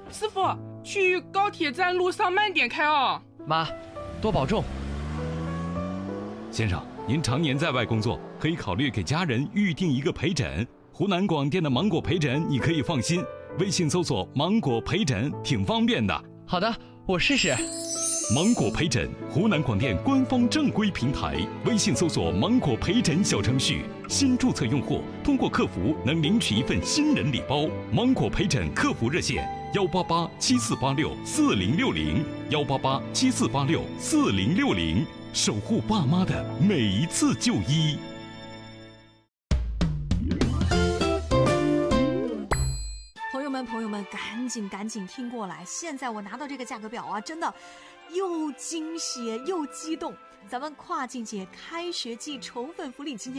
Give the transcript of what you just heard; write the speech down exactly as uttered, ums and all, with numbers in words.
师傅，去高铁站路上慢点开哦。 妈，多保重。 先生，您常年在外工作，可以考虑给家人预定一个陪诊。湖南广电的芒果陪诊，你可以放心，微信搜索芒果陪诊挺方便的。 好的，我试试。 芒果陪诊，湖南广电官方正规平台，微信搜索芒果陪诊小程序，新注册用户通过客服能领取一份新人礼包。芒果陪诊客服热线：幺八八七四八六四零六零，幺八八七四八六四零六零，守护爸妈的每一次就医。 朋友们，朋友们，赶紧赶紧听过来！现在我拿到这个价格表啊，真的又惊喜又激动。咱们跨境节开学季宠粉福利期间。